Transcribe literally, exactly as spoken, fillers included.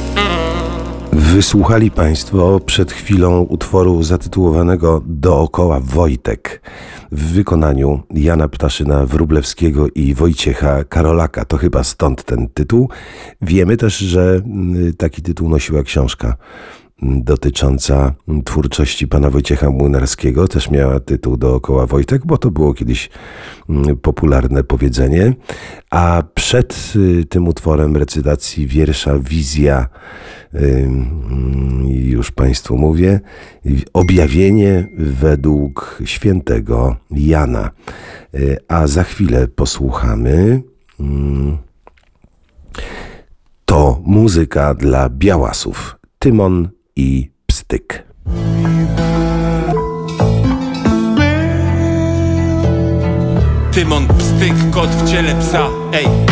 Wysłuchali Państwo przed chwilą utworu zatytułowanego Dookoła Wojtek w wykonaniu Jana Ptaszyna-Wróblewskiego i Wojciecha Karolaka. To chyba stąd ten tytuł. Wiemy też, że taki tytuł nosiła książka dotycząca twórczości pana Wojciecha Młynarskiego. Też miała tytuł Dookoła Wojtek, bo to było kiedyś popularne powiedzenie. A przed tym utworem recytacji wiersza Wizja, już Państwu mówię, objawienie według świętego Jana. A za chwilę posłuchamy. To muzyka dla białasów. Tymon i Pstyk. Tymon, Pstyk, kot w ciele psa. Ej,